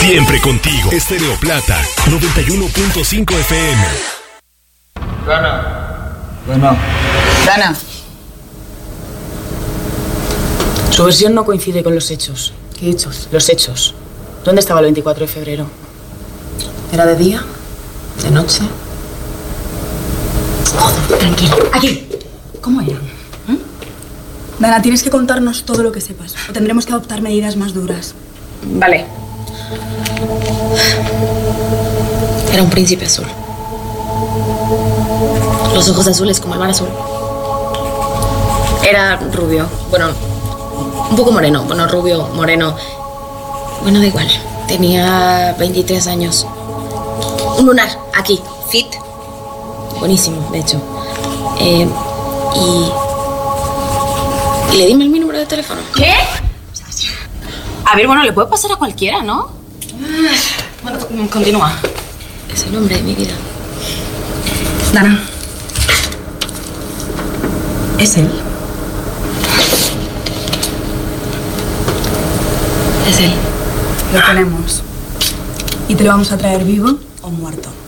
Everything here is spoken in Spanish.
Siempre contigo. Estéreo Plata, 91.5 FM. Dana. Su versión no coincide con los hechos. ¿Qué hechos? Los hechos. ¿Dónde estaba el 24 de febrero? ¿Era de día? ¿De noche? Joder, tranquilo. Aquí. ¿Cómo era? Dana, tienes que contarnos todo lo que sepas. O tendremos que adoptar medidas más duras. Vale. Era un príncipe azul. Los ojos azules como el mar azul. Era rubio. Bueno, un poco moreno. Bueno, rubio, moreno. Bueno, da igual. Tenía 23 años. Un lunar, aquí, fit. Buenísimo, de hecho. Y le di mi número de teléfono. ¿Qué? A ver, bueno, le puede pasar a cualquiera, ¿no? Bueno, continúa. Es el hombre de mi vida. Dana. ¿Es él? Es él. Lo tenemos. Y te lo vamos a traer vivo o muerto.